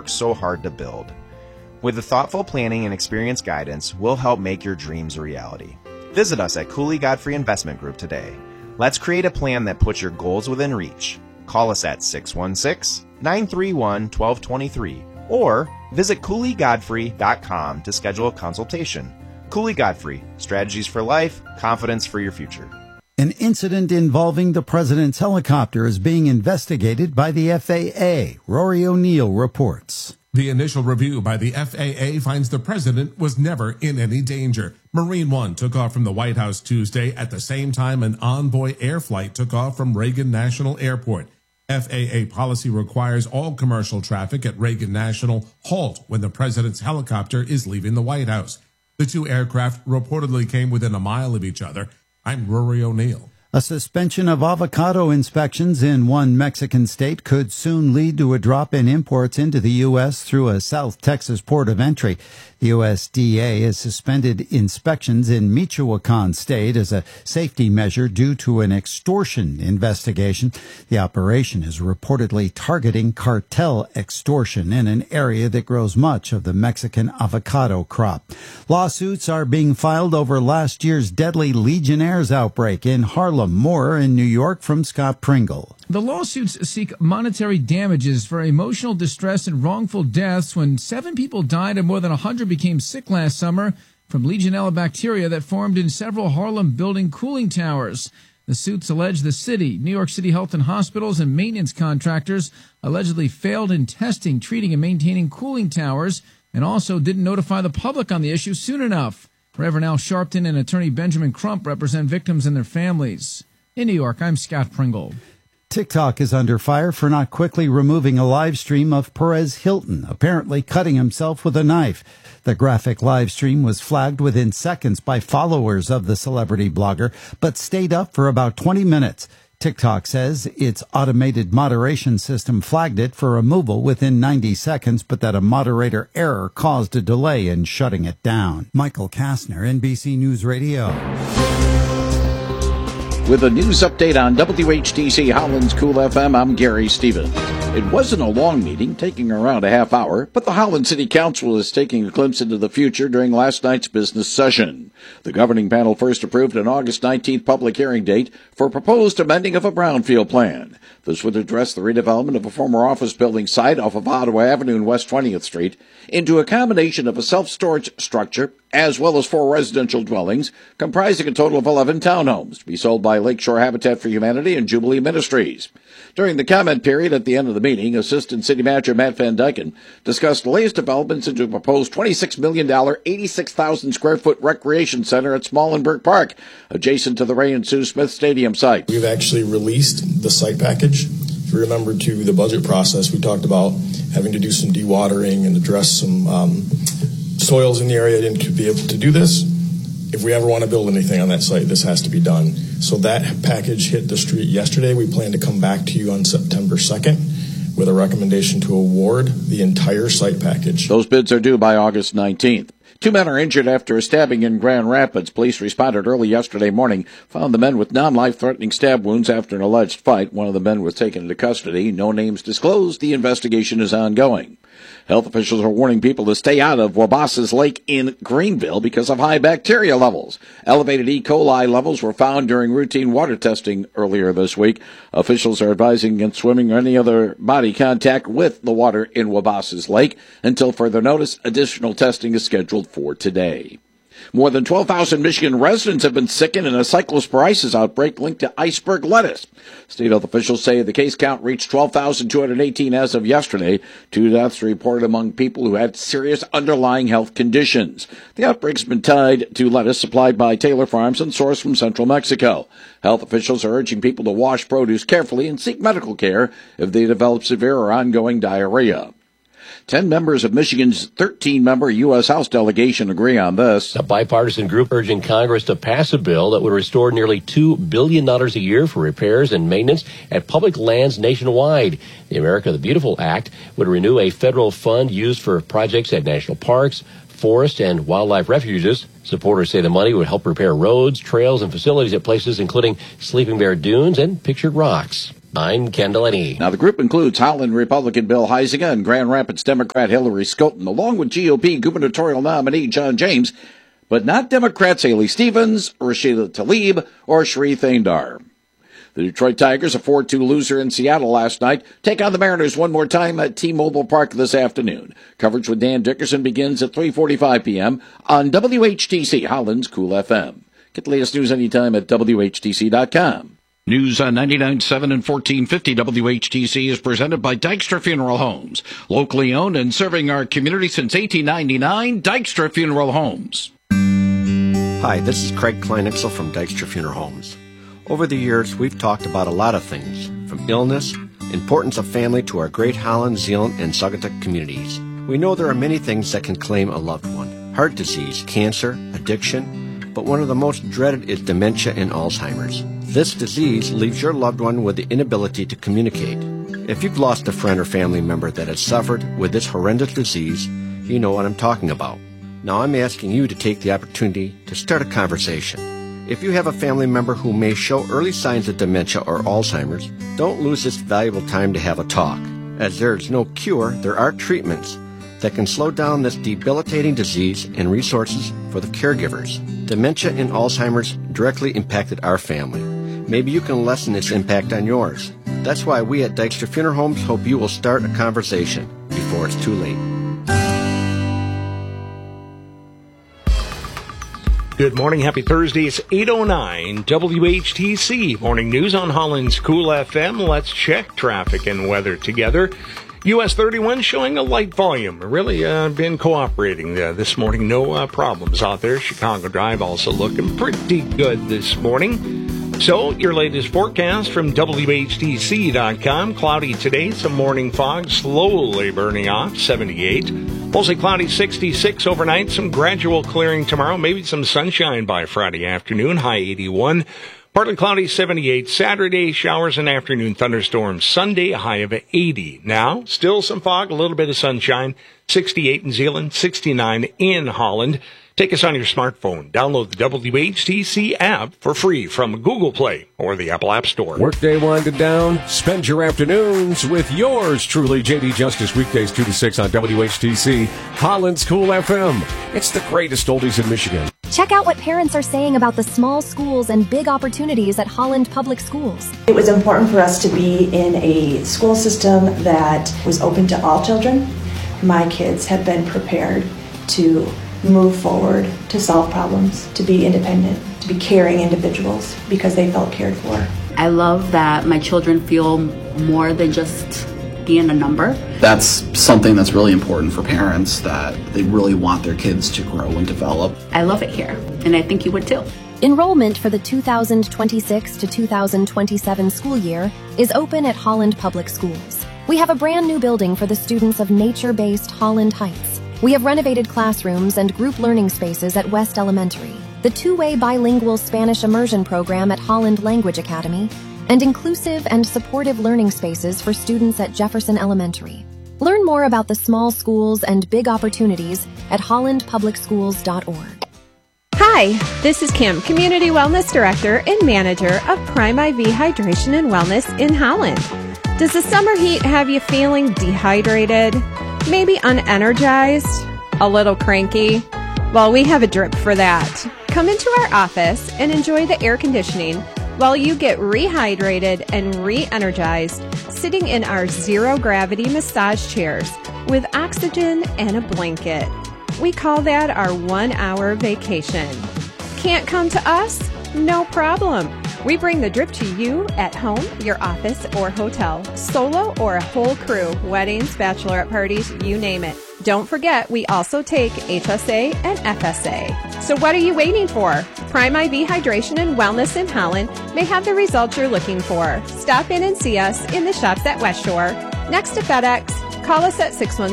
worked so hard to build. With the thoughtful planning and experienced guidance, we'll help make your dreams a reality. Visit us at Cooley Godfrey Investment Group today. Let's create a plan that puts your goals within reach. Call us at 616-931-1223 or visit CooleyGodfrey.com to schedule a consultation. Cooley Godfrey, strategies for life, confidence for your future. An incident involving the president's helicopter is being investigated by the FAA. Rory O'Neill reports. The initial review by the FAA finds the president was never in any danger. Marine One took off from the White House Tuesday at the same time an Envoy air flight took off from Reagan National Airport. FAA policy requires all commercial traffic at Reagan National halt when the president's helicopter is leaving the White House. The two aircraft reportedly came within a mile of each other. I'm Rory O'Neill. A suspension of avocado inspections in one Mexican state could soon lead to a drop in imports into the U.S. through a South Texas port of entry. The USDA has suspended inspections in Michoacan state as a safety measure due to an extortion investigation. The operation is reportedly targeting cartel extortion in an area that grows much of the Mexican avocado crop. Lawsuits are being filed over last year's deadly Legionnaires outbreak in Harlem. More in New York from Scott Pringle. The lawsuits seek monetary damages for emotional distress and wrongful deaths when 7 people died and more than 100 became sick last summer from Legionella bacteria that formed in several Harlem building cooling towers. The suits allege the city, New York City Health and Hospitals, and maintenance contractors allegedly failed in testing, treating, and maintaining cooling towers and also didn't notify the public on the issue soon enough. Reverend Al Sharpton and attorney Benjamin Crump represent victims and their families. In New York, I'm Scott Pringle. TikTok is under fire for not quickly removing a live stream of Perez Hilton, apparently cutting himself with a knife. The graphic live stream was flagged within seconds by followers of the celebrity blogger, but stayed up for about 20 minutes. TikTok says its automated moderation system flagged it for removal within 90 seconds, but that a moderator error caused a delay in shutting it down. Michael Kastner, NBC News Radio. With a news update on WHTC Holland's Cool FM, I'm Gary Stevens. It wasn't a long meeting, taking around a half hour, but the Holland City Council is taking a glimpse into the future during last night's business session. The governing panel first approved an August 19th public hearing date for a proposed amending of a brownfield plan. This would address the redevelopment of a former office building site off of Ottawa Avenue and West 20th Street into a combination of a self-storage structure as well as 4 residential dwellings comprising a total of 11 townhomes to be sold by Lakeshore Habitat for Humanity and Jubilee Ministries. During the comment period at the end of the meeting, Assistant City Manager Matt Van Dyken discussed the latest developments into a proposed $26 million, 86,000 square foot recreation center at Smallenberg Park, adjacent to the Ray and Sue Smith Stadium site. We've actually released the site package. If you remember to the budget process, we talked about having to do some dewatering and address some soils in the area and to be able to do this. If we ever want to build anything on that site, this has to be done. So that package hit the street yesterday. We plan to come back to you on September 2nd with a recommendation to award the entire site package. Those bids are due by August 19th. 2 men are injured after a stabbing in Grand Rapids. Police responded early yesterday morning, found the men with non-life-threatening stab wounds after an alleged fight. One of the men was taken into custody. No names disclosed. The investigation is ongoing. Health officials are warning people to stay out of Wabasas Lake in Greenville because of high bacteria levels. Elevated E. coli levels were found during routine water testing earlier this week. Officials are advising against swimming or any other body contact with the water in Wabasas Lake. Until further notice, additional testing is scheduled for today. More than 12,000 Michigan residents have been sickened in a cyclosporiasis outbreak linked to iceberg lettuce. State health officials say the case count reached 12,218 as of yesterday. 2 deaths reported among people who had serious underlying health conditions. The outbreak's been tied to lettuce supplied by Taylor Farms and sourced from central Mexico. Health officials are urging people to wash produce carefully and seek medical care if they develop severe or ongoing diarrhea. 10 members of Michigan's 13-member U.S. House delegation agree on this. A bipartisan group urging Congress to pass a bill that would restore nearly $2 billion a year for repairs and maintenance at public lands nationwide. The America the Beautiful Act would renew a federal fund used for projects at national parks, forest, and wildlife refuges. Supporters say the money would help repair roads, trails, and facilities at places including Sleeping Bear Dunes and Pictured Rocks. I'm Ken Delaney. Now, the group includes Holland Republican Bill Huizenga and Grand Rapids Democrat Hillary Scoten, along with GOP gubernatorial nominee John James, but not Democrats Haley Stevens, Rashida Tlaib, or Sri Thaindar. The Detroit Tigers, a 4-2 loser in Seattle last night, take on the Mariners one more time at T-Mobile Park this afternoon. Coverage with Dan Dickerson begins at 3:45 p.m. on WHTC, Holland's Cool FM. Get the latest news anytime at WHTC.com. News on 99.7 and 1450 WHTC is presented by Dykstra Funeral Homes. Locally owned and serving our community since 1899, Dykstra Funeral Homes. Hi, this is Craig Kleinixel from Dykstra Funeral Homes. Over the years, we've talked about a lot of things, from illness, importance of family to our great Holland, Zeeland, and Saugatuck communities. We know there are many things that can claim a loved one. Heart disease, cancer, addiction, but one of the most dreaded is dementia and Alzheimer's. This disease leaves your loved one with the inability to communicate. If you've lost a friend or family member that has suffered with this horrendous disease, you know what I'm talking about. Now I'm asking you to take the opportunity to start a conversation. If you have a family member who may show early signs of dementia or Alzheimer's, don't lose this valuable time to have a talk. As there is no cure, there are treatments that can slow down this debilitating disease and resources for the caregivers. Dementia and Alzheimer's directly impacted our family. Maybe you can lessen its impact on yours. That's why we at Dykstra Funeral Homes hope you will start a conversation before it's too late. Good morning. Happy Thursday. It's 8:09 WHTC. Morning news on Holland's Cool FM. Let's check traffic and weather together. US 31 showing a light volume. Really been cooperating this morning. No problems out there. Chicago Drive also looking pretty good this morning. So, your latest forecast from WHTC.com. Cloudy today, some morning fog slowly burning off, 78. Mostly cloudy, 66 overnight. Some gradual clearing tomorrow. Maybe some sunshine by Friday afternoon, high 81. Partly cloudy, 78. Saturday, showers and afternoon thunderstorms. Sunday, a high of 80. Now, still some fog, a little bit of sunshine. 68 in Zeeland, 69 in Holland. Take us on your smartphone. Download the WHTC app for free from Google Play or the Apple App Store. Workday winding down. Spend your afternoons with yours truly, J.D. Justice, weekdays 2 to 6 on WHTC, Holland's Cool FM. It's the greatest oldies in Michigan. Check out what parents are saying about the small schools and big opportunities at Holland Public Schools. It was important for us to be in a school system that was open to all children. My kids have been prepared to move forward, to solve problems, to be independent, to be caring individuals because they felt cared for. I love that my children feel more than just being a number. That's something that's really important for parents, that they really want their kids to grow and develop. I love it here, and I think you would too. Enrollment for the 2026 to 2027 school year is open at Holland Public Schools. We have a brand new building for the students of nature-based Holland Heights. We have renovated classrooms and group learning spaces at West Elementary, the two-way bilingual Spanish immersion program at Holland Language Academy, and inclusive and supportive learning spaces for students at Jefferson Elementary. Learn more about the small schools and big opportunities at hollandpublicschools.org. Hi, this is Kim, Community Wellness Director and Manager of Prime IV Hydration and Wellness in Holland. Does the summer heat have you feeling dehydrated? Maybe unenergized? A little cranky? Well, we have a drip for that. Come into our office and enjoy the air conditioning while you get rehydrated and re-energized sitting in our zero-gravity massage chairs with oxygen and a blanket. We call that our 1-hour vacation. Can't come to us? No problem. We bring the drip to you at home, your office, or hotel, solo or a whole crew, weddings, bachelorette parties, you name it. Don't forget, we also take HSA and FSA. So what are you waiting for? Prime IV Hydration and Wellness in Holland may have the results you're looking for. Stop in and see us in the shops at West Shore, next to FedEx. Call us at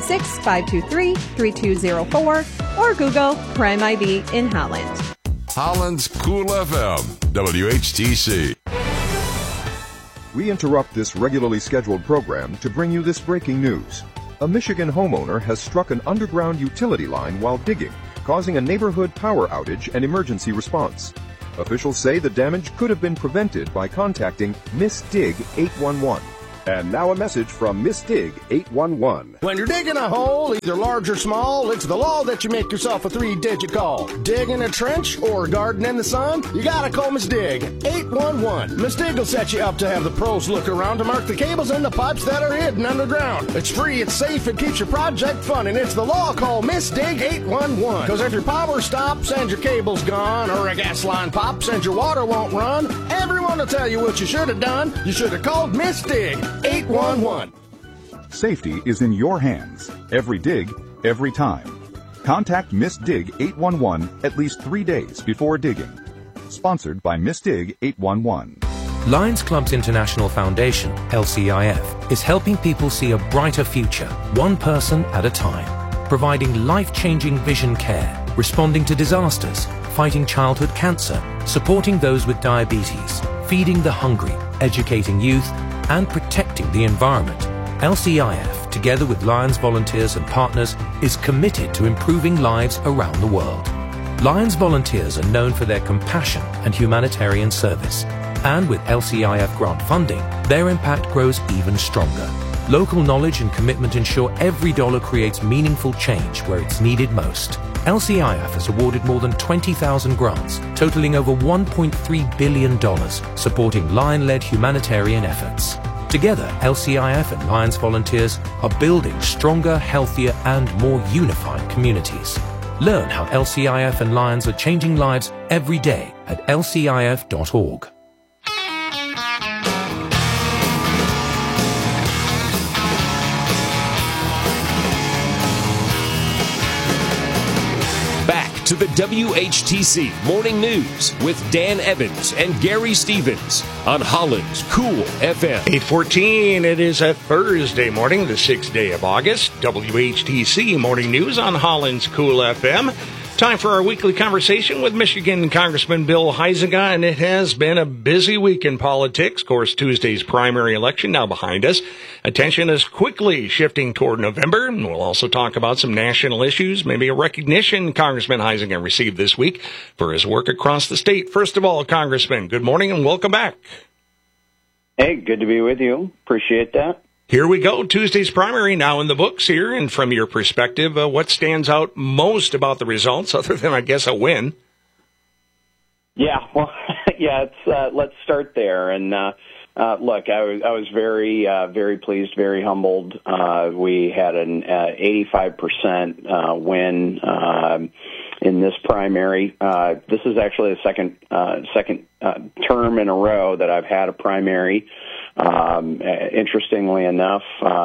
616-523-3204 or Google Prime IV in Holland. Holland's Cool FM, WHTC. We interrupt this regularly scheduled program to bring you this breaking news. A Michigan homeowner has struck an underground utility line while digging, causing a neighborhood power outage and emergency response. Officials say the damage could have been prevented by contacting Miss Dig 811. And now a message from Miss Dig 811. When you're digging a hole, either large or small, it's the law that you make yourself a 3-digit call. Digging a trench or a garden in the sun? You gotta call Miss Dig 811. Miss Dig will set you up to have the pros look around to mark the cables and the pipes that are hidden underground. It's free, it's safe, it keeps your project fun, and it's the law. Call Miss Dig 811. Because if your power stops and your cable's gone, or a gas line pops and your water won't run, everyone will tell you what you should have done. You should have called Miss Dig 811. Safety is in your hands. Every dig, every time. Contact Miss Dig 811 at least 3 days before digging. Sponsored by Miss Dig 811. Lions Clubs International Foundation, LCIF, is helping people see a brighter future, one person at a time. Providing life-changing vision care, responding to disasters, fighting childhood cancer, supporting those with diabetes, feeding the hungry, educating youth, and protecting the environment. LCIF, together with Lions volunteers and partners, is committed to improving lives around the world. Lions volunteers are known for their compassion and humanitarian service. And with LCIF grant funding, their impact grows even stronger. Local knowledge and commitment ensure every dollar creates meaningful change where it's needed most. LCIF has awarded more than 20,000 grants, totaling over $1.3 billion, supporting Lion-led humanitarian efforts. Together, LCIF and Lions volunteers are building stronger, healthier, and more unified communities. Learn how LCIF and Lions are changing lives every day at lcif.org. To the WHTC Morning News with Dan Evans and Gary Stevens on Holland's Cool FM. 8:14, it is a Thursday morning, the 6th day of August. WHTC Morning News on Holland's Cool FM. Time for our weekly conversation with Michigan Congressman Bill Huizenga, and it has been a busy week in politics. Of course, Tuesday's primary election now behind us. Attention is quickly shifting toward November, and we'll also talk about some national issues, maybe a recognition Congressman Huizenga received this week for his work across the state. First of all, Congressman, good morning and welcome back. Hey, good to be with you. Appreciate that. Here we go. Tuesday's primary now in the books here. And from your perspective, what stands out most about the results, other than, I guess, a win? Yeah, well, let's start there. And look, I was very pleased, very humbled. We had an 85% win in this primary. This is actually the second term in a row that I've had a primary. Interestingly enough,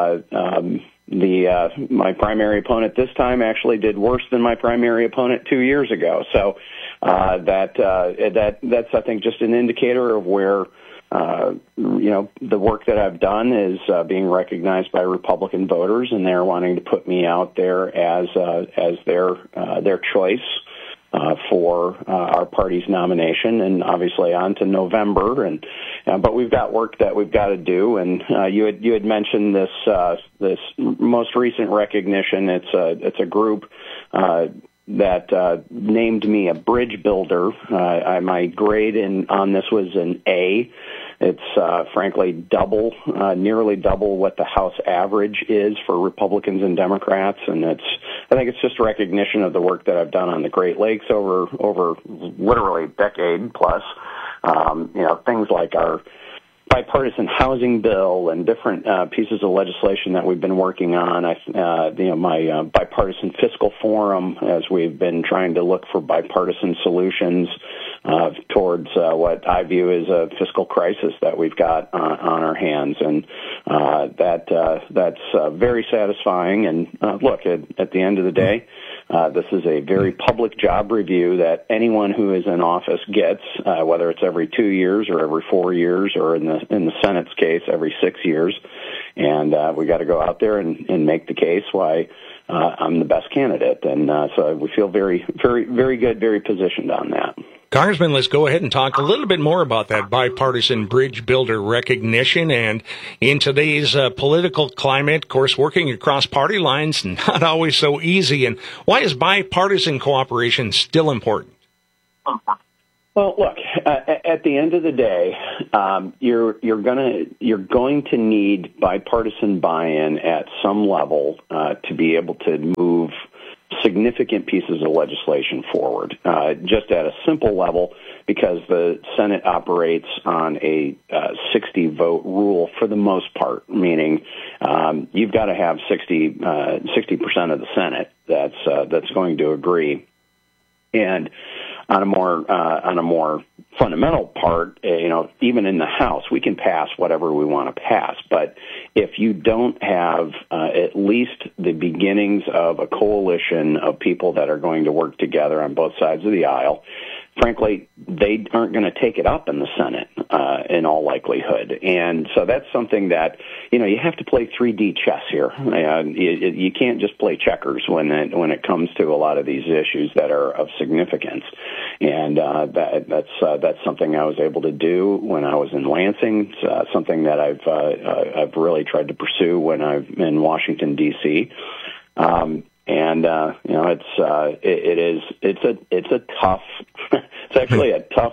my primary opponent this time actually did worse than my primary opponent 2 years ago. So that's I think just an indicator of where the work that I've done is being recognized by Republican voters, and they're wanting to put me out there as their choice for our party's nomination, and obviously on to November. But we've got work that we've got to do. And you had mentioned this most recent recognition. It's a group that named me a bridge builder. My grade on this was an A. It's frankly nearly double what the House average is for Republicans and Democrats, and I think it's just recognition of the work that I've done on the Great Lakes over literally a decade plus. Things like our bipartisan housing bill and different pieces of legislation that we've been working on. My bipartisan fiscal forum, as we've been trying to look for bipartisan solutions towards what I view as a fiscal crisis that we've got on our hands, and that's very satisfying. And look, at the end of the day, this is a very public job review that anyone who is in office gets, whether it's every 2 years or every 4 years, or in the Senate's case, every 6 years. And we got to go out there and make the case why I'm the best candidate. And so we feel very, very, very good, very positioned on that. Congressman, let's go ahead and talk a little bit more about that bipartisan bridge builder recognition. And in today's political climate, of course, working across party lines, not always so easy. And why is bipartisan cooperation still important? Well, look, at the end of the day, you're going to need bipartisan buy-in at some level to be able to move significant pieces of legislation forward, just at a simple level, because the Senate operates on a 60-vote rule for the most part, meaning you've got to have 60% of the Senate that's going to agree. And on a more fundamental part, even in the House, we can pass whatever we want to pass. But if you don't have at least the beginnings of a coalition of people that are going to work together on both sides of the aisle, frankly, they aren't going to take it up in the Senate in all likelihood. And so that's something that, you have to play 3D chess here. You can't just play checkers when it comes to a lot of these issues that are of significance. And that's something I was able to do when I was in Lansing. It's something that I've really tried to pursue when I'm in Washington, D.C. It's a tough, it's actually a tough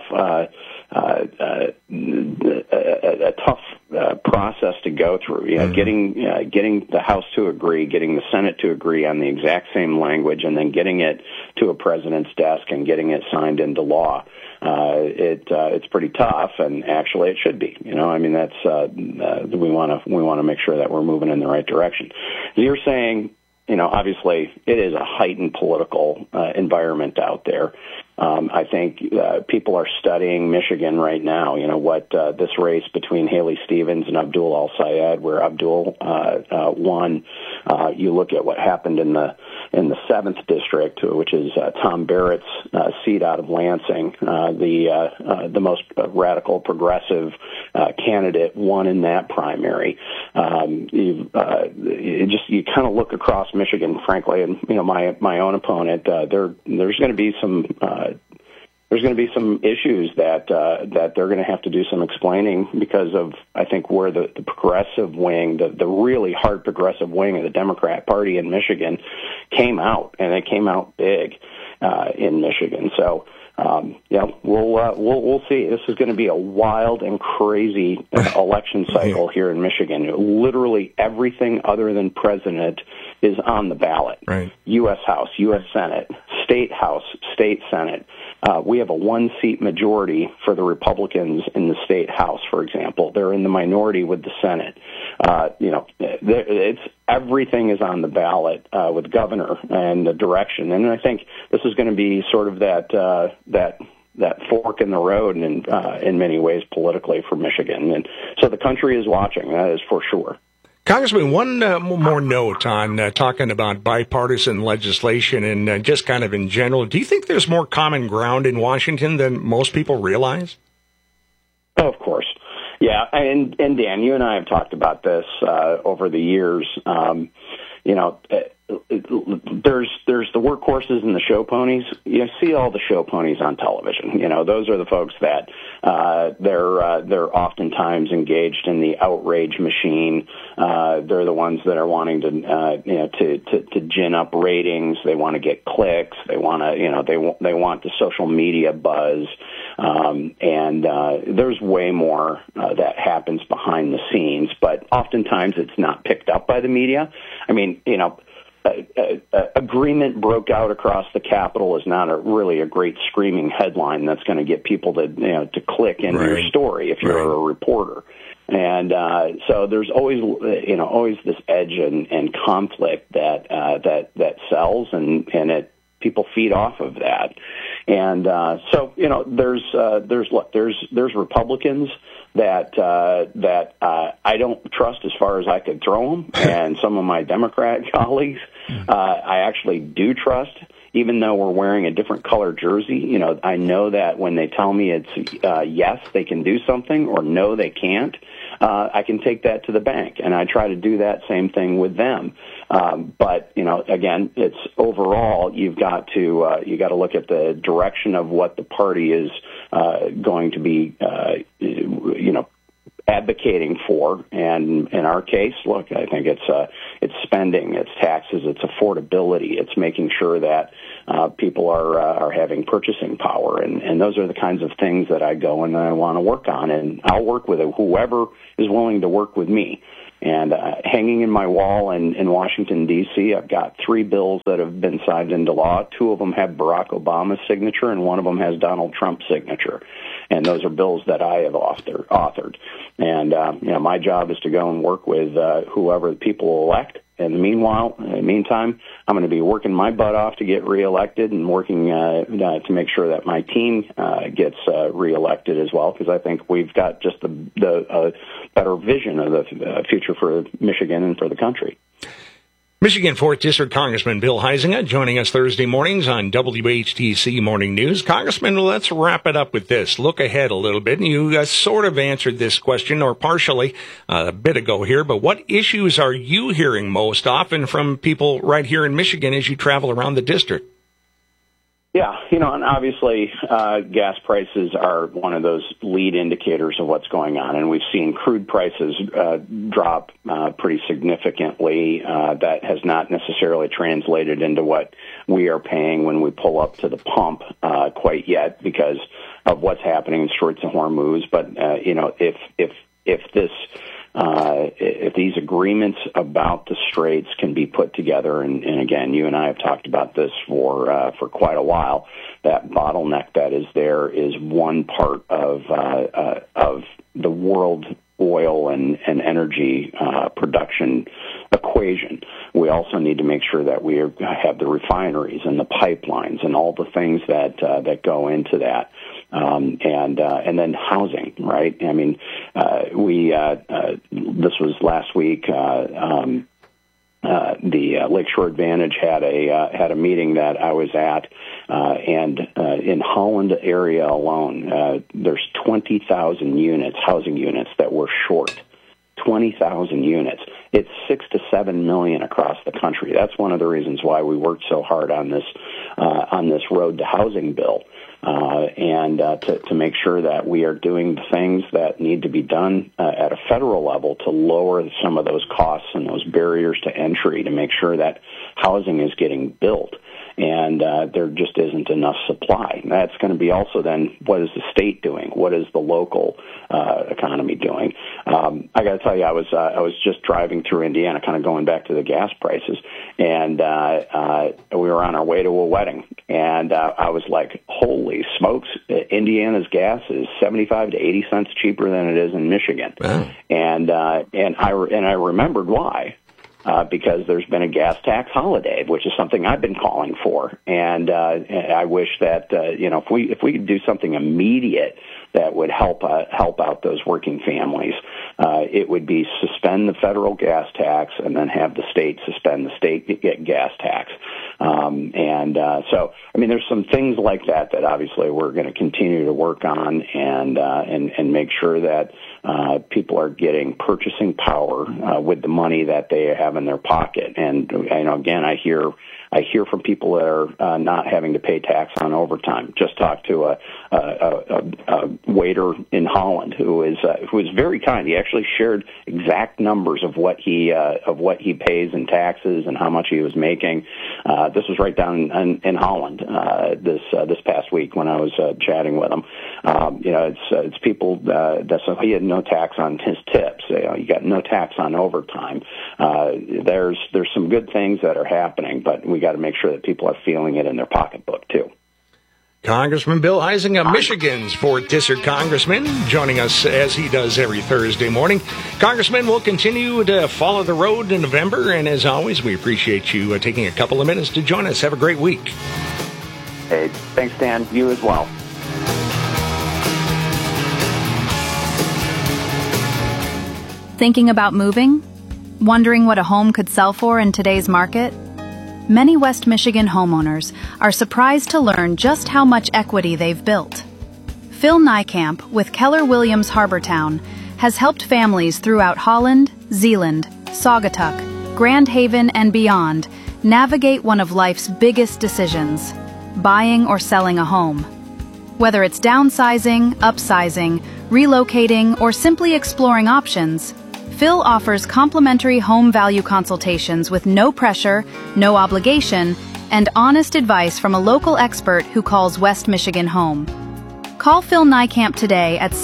process to go through. Getting the House to agree, getting the Senate to agree on the exact same language, and then getting it to a president's desk and getting it signed into law. It's pretty tough, and actually it should be. That's we want to make sure that we're moving in the right direction. You're saying, obviously it is a heightened political environment out there. I think people are studying Michigan right now, what this race between Haley Stevens and Abdul Al-Sayed, where Abdul won. You look at what happened in the 7th district, which is Tom Barrett's seat out of Lansing. The most radical progressive candidate won in that primary. You kind of look across Michigan, frankly, and my own opponent. There's going to be some. There's going to be some issues that they're going to have to do some explaining because of, I think, where the progressive wing, the really hard progressive wing of the Democrat Party in Michigan came out, and it came out big in Michigan. So, we'll see. This is going to be a wild and crazy election cycle here in Michigan. Literally everything other than president is on the ballot. Right. U.S. House, U.S. Senate, State House, State Senate. We have a one-seat majority for the Republicans in the State House, for example. They're in the minority with the Senate. Everything is on the ballot with governor and the direction. And I think this is going to be sort of that fork in the road in many ways politically for Michigan. And so the country is watching, that is for sure. Congressman, one more note on talking about bipartisan legislation and just kind of in general. Do you think there's more common ground in Washington than most people realize? Oh, of course. Yeah, and Dan, you and I have talked about this over the years. There's the workhorses and the show ponies. You see all the show ponies on television. Those are the folks that they're oftentimes engaged in the outrage machine. They're the ones that are wanting to gin up ratings. They want to get clicks. They want to they want the social media buzz. And there's way more that happens behind the scenes, but oftentimes it's not picked up by the media. I mean, agreement broke out across the Capitol is not really a great screaming headline that's going to get people to click into your story if you're a reporter. And so there's always this edge and conflict that sells, and people feed off of that. And so there's Republicans that I don't trust as far as I could throw them, and some of my Democrat colleagues I actually do trust, even though we're wearing a different color jersey. I know that when they tell me it's yes, they can do something, or no, they can't, I can take that to the bank, and I try to do that same thing with them. But again, it's overall you've got to look at the direction of what the party is going to be advocating for. And in our case, look, I think it's spending, it's taxes, it's affordability, it's making sure that people are having purchasing power, and those are the kinds of things that I go and I want to work on, and I'll work with whoever is willing to work with me. And hanging in my wall in Washington, D.C., I've got 3 bills that have been signed into law. 2 of them have Barack Obama's signature, and 1 of them has Donald Trump's signature. And those are bills that I have authored. And my job is to go and work with whoever the people elect. In the meantime, I'm going to be working my butt off to get reelected and working to make sure that my team gets reelected as well, because I think we've got just the better vision of the future for Michigan and for the country. Michigan 4th District Congressman Bill Huizenga joining us Thursday mornings on WHTC Morning News. Congressman, let's wrap it up with this. Look ahead a little bit. You sort of answered this question, or partially, a bit ago here, but what issues are you hearing most often from people right here in Michigan as you travel around the district? Yeah, and obviously gas prices are one of those lead indicators of what's going on, and we've seen crude prices drop pretty significantly. That has not necessarily translated into what we are paying when we pull up to the pump quite yet because of what's happening in Straits of Hormuz. But, if these agreements about the straits can be put together, and again, you and I have talked about this for quite a while, that bottleneck that is there is one part of the world oil and energy production equation. We also need to make sure that we have the refineries and the pipelines and all the things that go into that. And then housing, right? I mean, this was last week, the Lakeshore Advantage had a meeting that I was at, and in Holland area alone, there's 20,000 housing units that we're short. 20,000 units. It's 6 to 7 million across the country. That's one of the reasons why we worked so hard on this road to housing bill. And to make sure that we are doing the things that need to be done at a federal level to lower some of those costs and those barriers to entry to make sure that housing is getting built. And there just isn't enough supply. And that's going to be also then, what is the state doing? What is the local economy doing? I got to tell you, I was just driving through Indiana, kind of going back to the gas prices, and we were on our way to a wedding, and I was like, holy smokes, Indiana's gas is 75 to 80 cents cheaper than it is in Michigan. Wow. And I remembered why. Because there's been a gas tax holiday, which is something I've been calling for, and I wish that if we could do something immediate that would help out those working families, it would be suspend the federal gas tax and then have the state suspend the state gas tax. So I mean, there's some things like that obviously we're going to continue to work on and make sure that people are getting purchasing power with the money that they have in their pocket. And again, I hear from people that are not having to pay tax on overtime. Just talked to a waiter in Holland who is very kind. He actually shared exact numbers of what he pays in taxes and how much he was making. This was right down in Holland this past week when I was chatting with him. It's people that he had no tax on his tips. You got no tax on overtime. There's some good things that are happening, but we got to make sure that people are feeling it in their pocketbook too. Congressman Bill Huizenga, Michigan's 4th District Congressman, joining us as he does every Thursday morning. Congressman, we'll continue to follow the road in November, and as always, we appreciate you taking a couple of minutes to join us. Have a great week. Hey, thanks, Dan. You as well. Thinking about moving? Wondering what a home could sell for in today's market? Many West Michigan homeowners are surprised to learn just how much equity they've built. Phil Niekamp with Keller Williams Harbortown has helped families throughout Holland, Zeeland, Saugatuck, Grand Haven, and beyond navigate one of life's biggest decisions, buying or selling a home. Whether it's downsizing, upsizing, relocating, or simply exploring options, Phil offers complimentary home value consultations with no pressure, no obligation, and honest advice from a local expert who calls West Michigan home. Call Phil Niekamp today at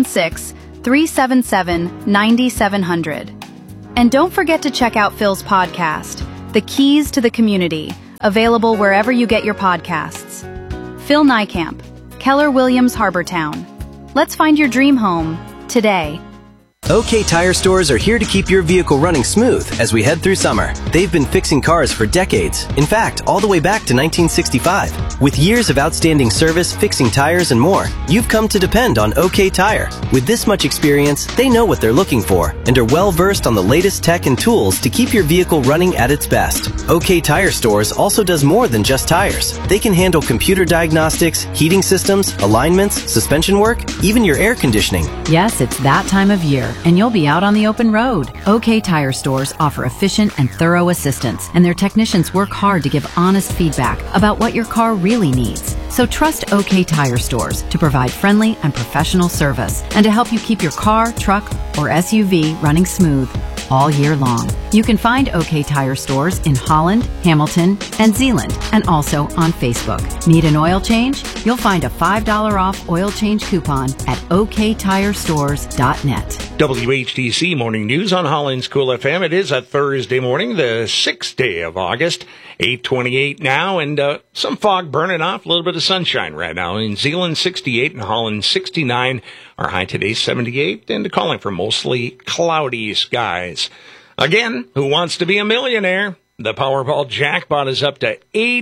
616-377-9700. And don't forget to check out Phil's podcast, The Keys to the Community, available wherever you get your podcasts. Phil Niekamp, Keller Williams Harbortown. Let's find your dream home today. OK Tire Stores are here to keep your vehicle running smooth as we head through summer. They've been fixing cars for decades. In fact, all the way back to 1965. With years of outstanding service, fixing tires, and more, you've come to depend on OK Tire. With this much experience, they know what they're looking for and are well versed on the latest tech and tools to keep your vehicle running at its best. OK Tire Stores also does more than just tires. They can handle computer diagnostics, heating systems, alignments, suspension work, even your air conditioning. Yes, it's that time of year, and you'll be out on the open road. OK Tire Stores offer efficient and thorough assistance, and their technicians work hard to give honest feedback about what your car really needs. So trust OK Tire Stores to provide friendly and professional service and to help you keep your car, truck, or SUV running smooth all year long. You can find OK Tire Stores in Holland, Hamilton, and Zeeland, and also on Facebook. Need an oil change? You'll find a $5 off oil change coupon at oktirestores.net. WHTC Morning News on Holland's Cool FM. It is a Thursday morning, the 6th day of August, 8:28 now, and some fog burning off, a little bit of sunshine right now. In Zeeland, 68, and Holland, 69. Our high today, 78, and calling for mostly cloudy skies. Again, who wants to be a millionaire? The Powerball jackpot is up to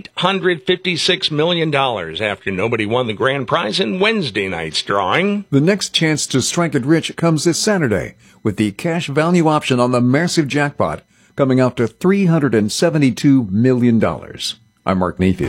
$856 million after nobody won the grand prize in Wednesday night's drawing. The next chance to strike it rich comes this Saturday with the cash value option on the massive jackpot coming out to $372 million. I'm Mark Mayfield.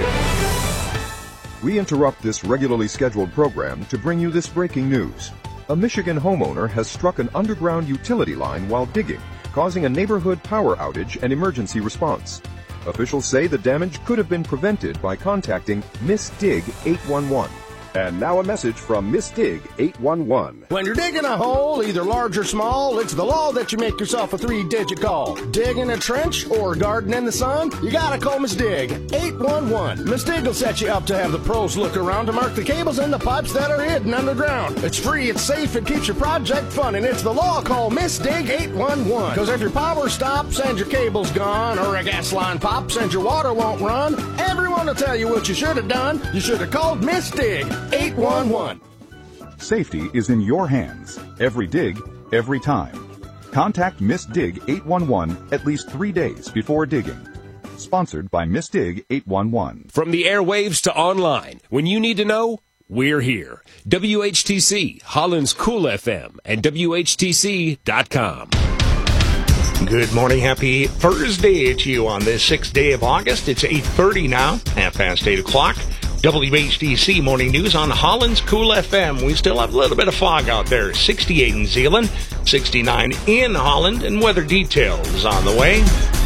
We interrupt this regularly scheduled program to bring you this breaking news. A Michigan homeowner has struck an underground utility line while digging, causing a neighborhood power outage and emergency response. Officials say the damage could have been prevented by contacting Miss Dig 811. And now a message from Miss Dig 811. When you're digging a hole, either large or small, it's the law that you make yourself a 3-digit call. Digging a trench or garden in the sun? You gotta call Miss Dig 811. Miss Dig will set you up to have the pros look around to mark the cables and the pipes that are hidden underground. It's free, it's safe, it keeps your project fun, and it's the law. Call Miss Dig 811. Because if your power stops and your cable's gone, or a gas line pops and your water won't run, everyone will tell you what you should have done. You should have called Miss Dig 811. Safety is in your hands. Every dig, every time. Contact Miss Dig 811 at least 3 days before digging. Sponsored by Miss Dig 811. From the airwaves to online, when you need to know, we're here. WHTC, Holland's Cool FM, and WHTC.com. Good morning. Happy Thursday to you on this 6th day of August. It's 8:30 now, 8:30 o'clock. WHTC Morning News on Holland's Cool FM. We still have a little bit of fog out there. 68 in Zeeland, 69 in Holland, and weather details on the way.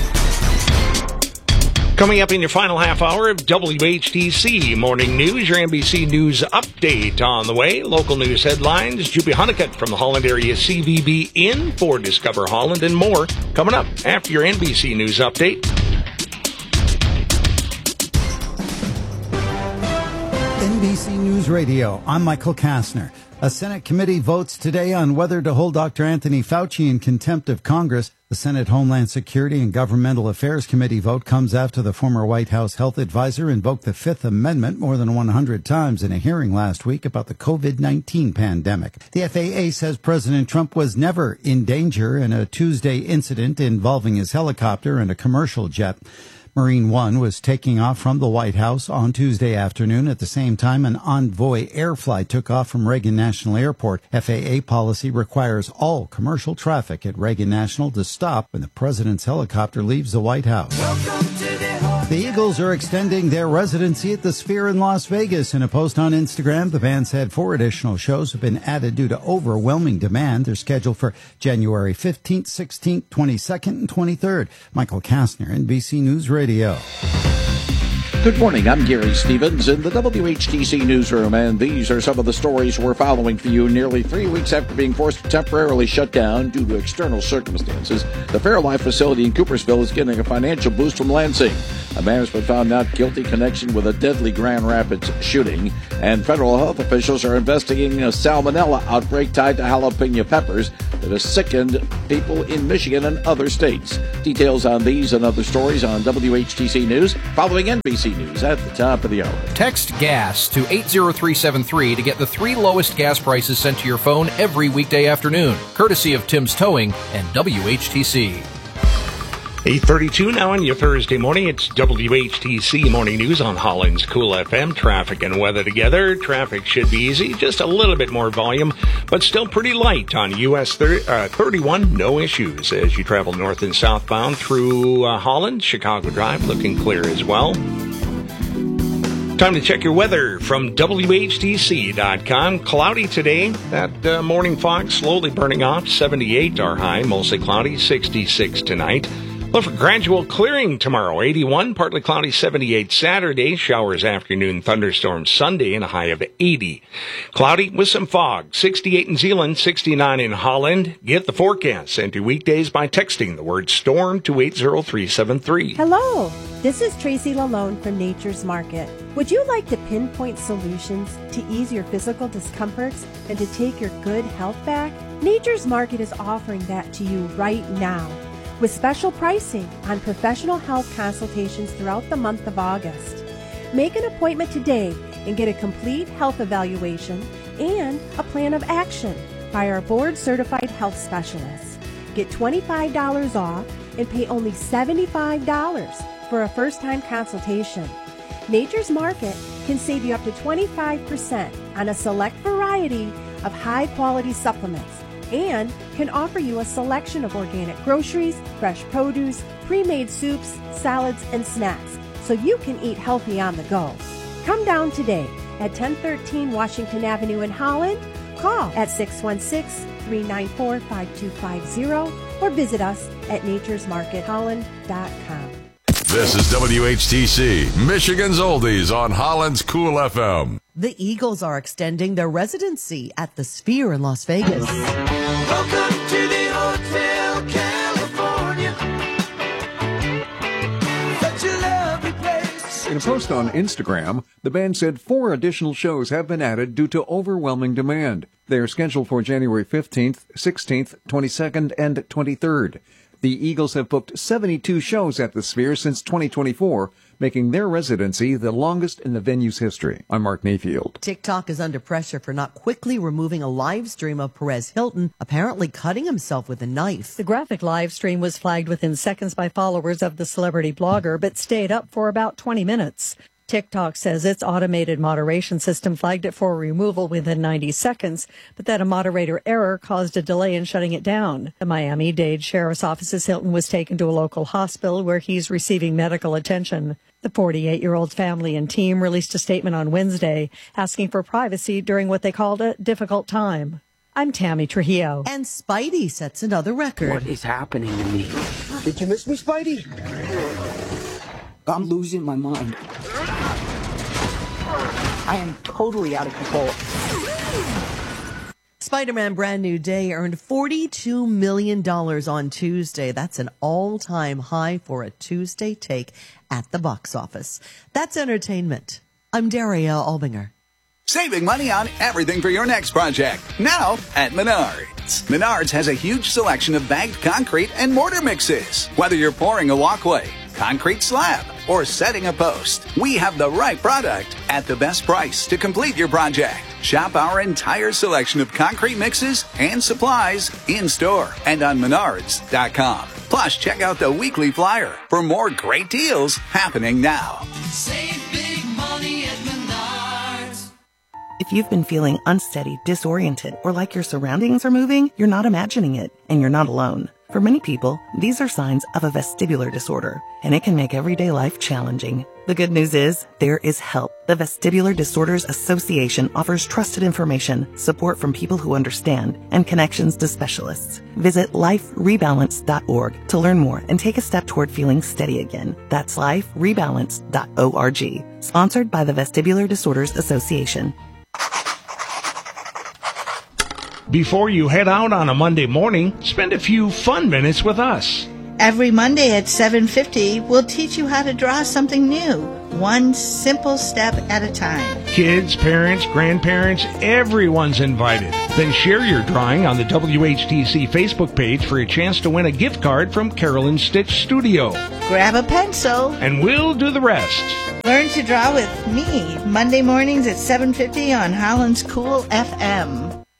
Coming up in your final half hour of WHTC Morning News, your NBC News update on the way. Local news headlines, Juby Honeycutt from the Holland area CVB in for Discover Holland, and more coming up after your NBC News update. NBC News Radio, I'm Michael Kastner. A Senate committee votes today on whether to hold Dr. Anthony Fauci in contempt of Congress. The Senate Homeland Security and Governmental Affairs Committee vote comes after the former White House health advisor invoked the Fifth Amendment more than 100 times in a hearing last week about the COVID-19 pandemic. The FAA says President Trump was never in danger in a Tuesday incident involving his helicopter and a commercial jet. Marine One was taking off from the White House on Tuesday afternoon. At the same time, an Envoy air flight took off from Reagan National Airport. FAA policy requires all commercial traffic at Reagan National to stop when the president's helicopter leaves the White House. The Eagles are extending their residency at the Sphere in Las Vegas. In a post on Instagram, the band said 4 additional shows have been added due to overwhelming demand. They're scheduled for January 15th, 16th, 22nd, and 23rd. Michael Kastner, NBC News Radio. Good morning, I'm Gary Stevens in the WHTC newsroom, and these are some of the stories we're following for you. Nearly 3 weeks after being forced to temporarily shut down due to external circumstances, the Fairlife facility in Coopersville is getting a financial boost from Lansing. A man has been found not guilty in connection with a deadly Grand Rapids shooting, and federal health officials are investigating a salmonella outbreak tied to jalapeno peppers that has sickened people in Michigan and other states. Details on these and other stories on WHTC News, following NBC News at the top of the hour. Text GAS to 80373 to get the 3 lowest gas prices sent to your phone every weekday afternoon, courtesy of Tim's Towing and WHTC. 8:32 now on your Thursday morning. It's WHTC Morning News on Holland's Cool FM. Traffic and weather together. Traffic should be easy, just a little bit more volume, but still pretty light on US 31. No issues as you travel north and southbound through Holland. Chicago Drive looking clear as well. Time to check your weather from WHTC.com. Cloudy today. That morning fog slowly burning off. 78 our high, mostly cloudy. 66 tonight. Look for gradual clearing tomorrow. 81, partly cloudy. 78 Saturday. Showers afternoon, thunderstorms Sunday, and a high of 80. Cloudy with some fog. 68 in Zeeland, 69 in Holland. Get the forecast sent to weekdays by texting the word STORM to 80373. Hello, this is Tracy Lalone from Nature's Market. Would you like to pinpoint solutions to ease your physical discomforts and to take your good health back? Nature's Market is offering that to you right now, with special pricing on professional health consultations throughout the month of August. Make an appointment today and get a complete health evaluation and a plan of action by our board-certified health specialists. Get $25 off and pay only $75 for a first-time consultation. Nature's Market can save you up to 25% on a select variety of high-quality supplements and can offer you a selection of organic groceries, fresh produce, pre-made soups, salads, and snacks, so you can eat healthy on the go. Come down today at 1013 Washington Avenue in Holland. Call at 616-394-5250 or visit us at naturesmarketholland.com. This is WHTC, Michigan's Oldies on Holland's Cool FM. The Eagles are extending their residency at the Sphere in Las Vegas. Welcome to the Hotel California. Such a lovely place. In a post on Instagram, the band said 4 additional shows have been added due to overwhelming demand. They are scheduled for January 15th, 16th, 22nd, and 23rd. The Eagles have booked 72 shows at the Sphere since 2024, making their residency the longest in the venue's history. I'm Mark Mayfield. TikTok is under pressure for not quickly removing a live stream of Perez Hilton apparently cutting himself with a knife. The graphic live stream was flagged within seconds by followers of the celebrity blogger, but stayed up for about 20 minutes. TikTok says its automated moderation system flagged it for removal within 90 seconds, but that a moderator error caused a delay in shutting it down. The Miami-Dade Sheriff's Office says Hilton was taken to a local hospital where he's receiving medical attention. The 48-year-old's family and team released a statement on Wednesday asking for privacy during what they called a difficult time. I'm Tammy Trujillo. And Spidey sets another record. What is happening to me? Did you miss me, Spidey? I'm losing my mind. I am totally out of control. Spider-Man Brand New Day earned $42 million on Tuesday. That's an all-time high for a Tuesday take at the box office. That's entertainment. I'm Daria Albinger. Saving money on everything for your next project. Now at Menards. Menards has a huge selection of bagged concrete and mortar mixes. Whether you're pouring a walkway, concrete slab, or setting a post, we have the right product at the best price to complete your project. Shop our entire selection of concrete mixes and supplies in-store and on Menards.com. Plus, check out the weekly flyer for more great deals happening now. Save big money at Menards. If you've been feeling unsteady, disoriented, or like your surroundings are moving, you're not imagining it, and you're not alone. For many people, these are signs of a vestibular disorder, and it can make everyday life challenging. The good news is, there is help. The Vestibular Disorders Association offers trusted information, support from people who understand, and connections to specialists. Visit liferebalance.org to learn more and take a step toward feeling steady again. That's liferebalance.org. Sponsored by the Vestibular Disorders Association. Before you head out on a Monday morning, spend a few fun minutes with us. Every Monday at 7:50, we'll teach you how to draw something new, one simple step at a time. Kids, parents, grandparents, everyone's invited. Then share your drawing on the WHTC Facebook page for a chance to win a gift card from Carolyn Stitch Studio. Grab a pencil, and we'll do the rest. Learn to draw with me, Monday mornings at 7:50 on Holland's Cool FM.